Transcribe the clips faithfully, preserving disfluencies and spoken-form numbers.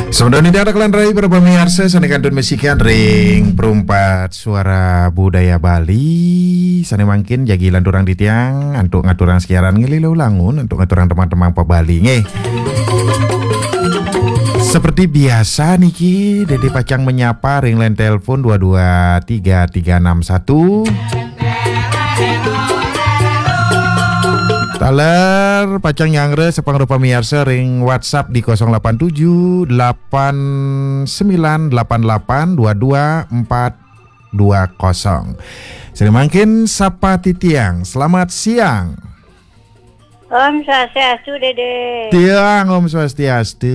Sebenarnya tidak ada kalian rai para pemirsa sana kantun mesikan ring perumpat suara budaya Bali sana mangkin jagi landurang di tiang untuk ngaturang siaran ngelilau langun untuk ngaturang teman-teman pa Bali nge. Seperti biasa niki Dede Pacang menyapa ring line telepon dua dua tiga tiga enam satu. Taler Pacang Nyangre sepang rupa miarsa ring WhatsApp di nol delapan tujuh delapan sembilan delapan delapan dua dua empat dua nol. Sering makin sapa titiang. Selamat siang. Om Swastiastu Dede. Tiang Om Swastiastu.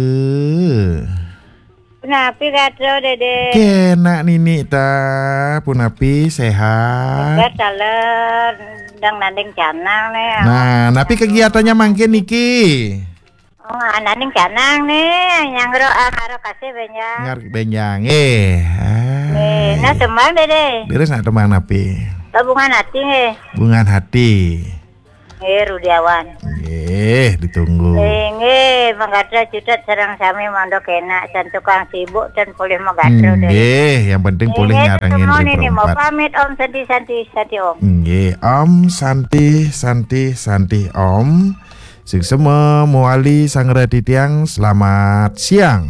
Punapi katro Dede. Kena nini ta punapi sehat. Enggak taler dang nanding canang nih. Nah, napi kegiatannya mangkin niki. Oh, nanding canang nih, nyangro angaro kasih benjang. Ngar benjang eh. Nih, nah tembang Dede. Deres nak tembang napi. Tabungan hati nih. Bungan hati. Eh, Rudiawan. Eh, ditunggu. Nggih, mangkatra cutat sareng sami mandok enak dan tukang sibuk dan boleh magatro Dede. Nggih, yang penting boleh ngarangin di ini mau perempat. pamit Om Santi Santi Santi Om. Nggih, Om Santi Santi Santi Om. Sing semua muali sangre titiang selamat siang.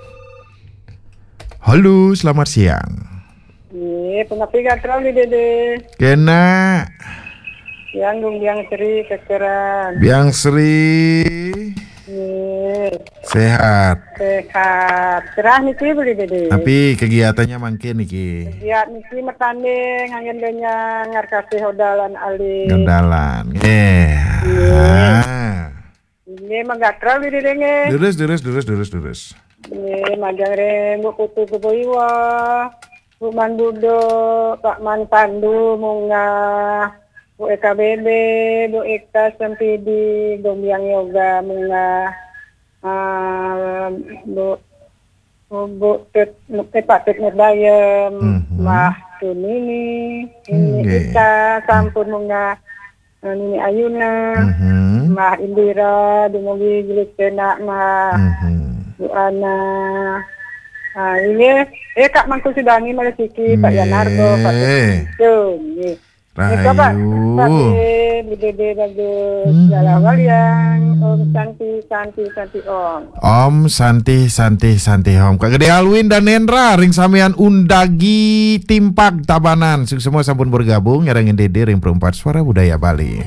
Halo, selamat siang. Iya, penapi katro ni Dede. Kena Yang dung yang seri kekeran. Biang Sri Iya, sehat. sehat. Cerah niki beli Dede. Tapi kegiatannya mangkin niki. Ya niki metanding angin ganya ngarkasi hodalan ali. Gendalan. Eh. Ah. Ini magatro ni Dede nge. Durus durus durus durus durus. Ini magang rembo kutu keboiwa. Bu Mandudo, Pak Man Pandu munga. Bu Eka Bebe, Bu Eka Sempidi, Gombiang Yoga munga. Uh, Bu Bu Tet Pak Tet Nurdayem, Mhm. Mah Tunini, ini Nggih. Ika Sampun munga. uh, Nini Ayuna, Mhm. Mah Indira, Dumugi Gilik Kena, Mah Mhm. Bu Ana. Nah ini, eh Kak Mangku Sudani Malesiki, Pak Yanardo, Pak Tuh, ini. Ini Pak, Rahayu. Bu Dede bagus, Hmm. Jalan Waliang, Om Santi, Santi, Santi Om. Om Santi Santi Santi Om Kak Gede Alwin dan Nendra ring samian undagi timpak tabanan sing semua sampun bergabung nyarangin Dede ring perempat suara budaya Bali.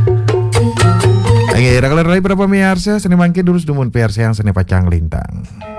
Ayo, kalian rai berapa miarsa seni mangkin durus dumun P R C yang seni Pacang Lintang.